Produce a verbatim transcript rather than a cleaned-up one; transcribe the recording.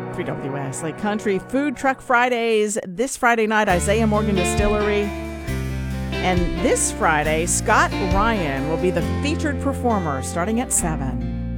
three W S Lake Country Food Truck Fridays. This Friday night, Isaiah Morgan Distillery. And this Friday, Scott Ryan will be the featured performer starting at seven.